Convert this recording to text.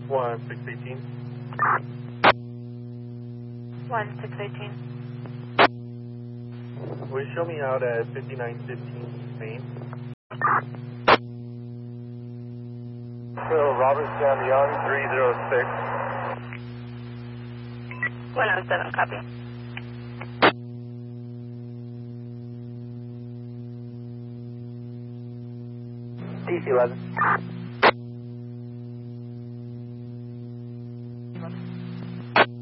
1618. 1618. Will you show me out at 5915 Main? So, Robert Sam Young, 306. 107, copy. DC-11.